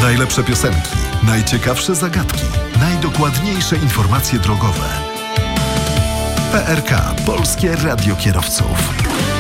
Najlepsze piosenki, najciekawsze zagadki, najdokładniejsze informacje drogowe. PRK, Polskie Radio Kierowców.